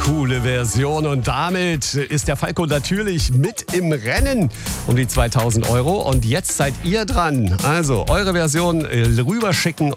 coole Version. Und damit ist der Falco natürlich mit im Rennen um die 2000 Euro. Und jetzt seid ihr dran. Also eure Version rüberschicken